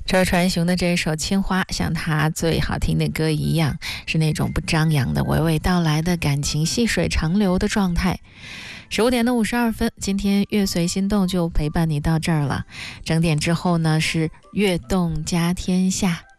周传雄的这首《青花》，像他最好听的歌一样，是那种不张扬的、娓娓道来的感情细水长流的状态。15:52，今天乐随心动就陪伴你到这儿了。整点之后呢，是悦动家天下。